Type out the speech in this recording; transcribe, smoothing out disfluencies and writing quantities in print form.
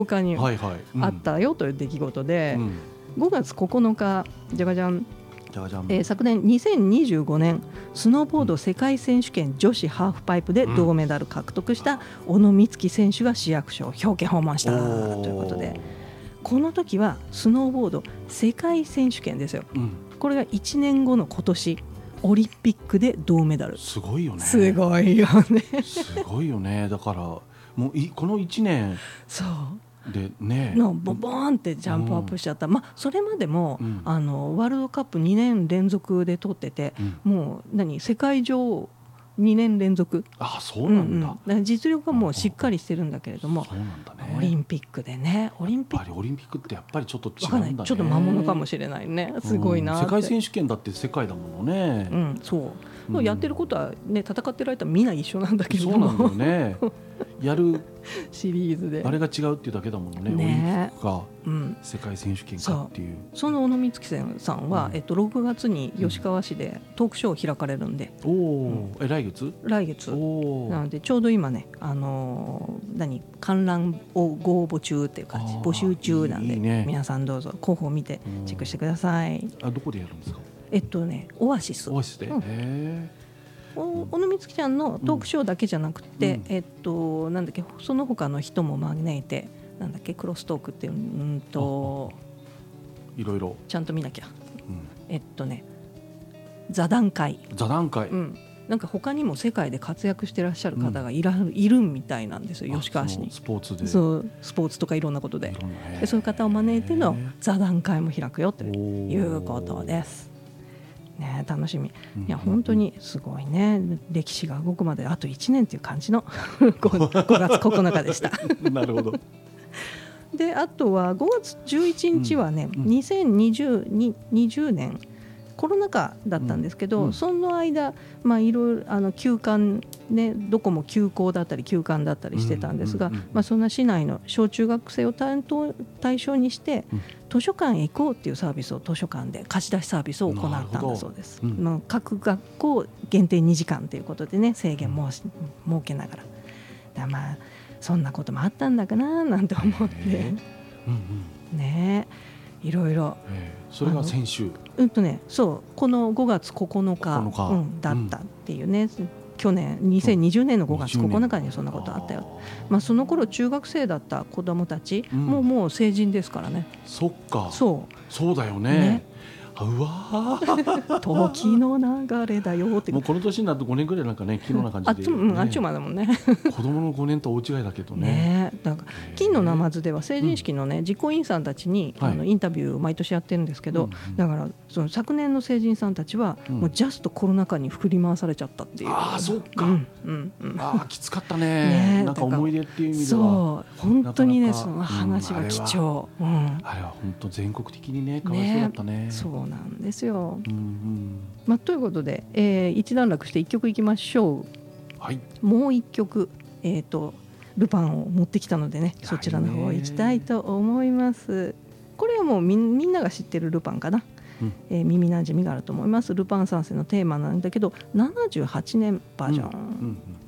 他にはいはい、 あったよという出来事で、 うん、 5月9日じゃがじゃん、 じゃがじゃん、 昨年2025年スノーボード世界選手権女子ハーフパイプで銅メダル獲得した小野光希選手が市役所を表敬訪問したということで、この時はスノーボード世界選手権ですよ、 うん、 これが1年後の今年オリンピックで銅メダル。 すごいよね、 すごいよねすごいよね。だからもうこの1年そうでねのボーンってジャンプアップしちゃった、それまでも、 うん、 ワールドカップ2年連続で取ってて、もう世界女王2年連続、 あ、そうなんだ、 だから実力がもうしっかりしてるんだけれども、 そうなんだね、 オリンピックでね、オリンピックやっぱりオリンピックってやっぱりちょっと違わかんない、 うんだね。 ちょっと魔物かもしれないね、すごいなって、 世界選手権だって世界だものね、 そうやってることはね、戦ってる間みんな一緒なんだけれどそうなんだよもねやるシリーズであれが違うっていうだけだもんね、オリンピックか、世界選手権かっていう。 その小野光希さんは、6月に吉川市でトークショーを開かれるんで、 来月なのでちょうど今ね、観覧をご応募中っていう感じ、募集中なんで、 いいね、 皆さんどうぞ候補を見てチェックしてください。 どこでやるんですか？ オアシス、 オアシスで、 小野光希ちゃんのトークショーだけじゃなくて、なんだっけ、その他の人も招いて、なんだっけ、クロストークっていう、 いろいろちゃんと見なきゃ、座談会、なんか他にも世界で活躍してらっしゃる方がいるみたいなんですよ、吉川市に。 スポーツで、 そうスポーツとかいろんなことで、そういう方を招いての座談会も開くよということですね。楽しみ。いや本当にすごいね、歴史が動くまであと1年っていう感じの5月9日でしたなるほど。 で、あとは5月11日はね、2020年コロナ禍だったんですけど、その間、いろいろ休館ね、どこも休校だったり休館だったりしてたんですが、そんな市内の小中学生を対象にして、図書館へ行こうっていうサービスを図書館で貸し出しサービスを行ったんだそうです。各学校限定2時間ということでね、制限も設けながら、そんなこともあったんだかななんて思ってね、いろいろ。 それが先週、 そうこの5月9日、だったっていうね、去年2020年の5月9日にそんなことあったよ。その頃中学生だった子どもたち、もう成人ですからね。 そっか、 そうだよね。うわ時の流れだよって。 もうこの年になると5年ぐらいなんかね、昨日な感じで、 あっちゅう間だもんね子供の5年と大違いだけどね。 なんか金のナマズでは成人式のね、実行委員さんたちにインタビューを毎年やってるんですけど、だからその昨年の成人さんたちはもうジャストコロナ禍に振り回されちゃったっていう。 そっか、きつかったね。なんか思い出っていう意味では、 そう本当にね、その話が貴重。 あれは本当全国的にね、かわいそうだったね。 そうなんですよ。ということで、一段落して1曲いきましょう。もう1曲、ルパンを持ってきたのでね、そちらの方行きたいと思います。これはもうみんなが知ってるルパンかな。耳なじみがあると思います。ルパン三世のテーマなんだけど、78年バージョン。